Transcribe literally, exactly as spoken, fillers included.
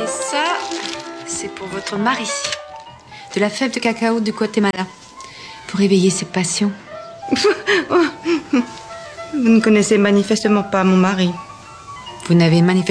Ça, c'est pour votre mari. De la fève de cacao du Guatemala. Pour éveiller ses passions. Vous ne connaissez manifestement pas mon mari. Vous n'avez manifestement